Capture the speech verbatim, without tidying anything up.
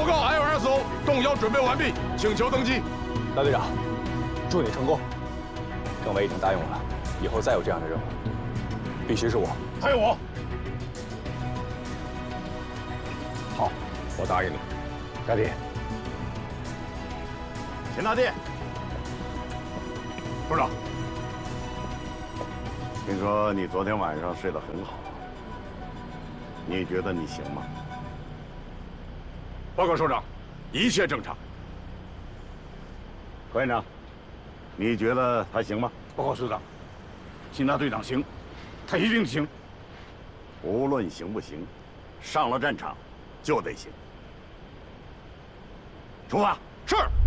报告 L S O， 动摇准备完毕，请求登机。 大队长，祝你成功。政委已经答应我了，以后再有这样的任务，必须是我。 还有我。 好，我答应你。大弟， 秦大弟，部长， 听说你昨天晚上睡得很好，你觉得你行吗？ 报告首长，一切正常。 何院长，你觉得他行吗？ 报告首长，秦大队长行，他一定行。 无论行不行，上了战场就得行。出发。 是。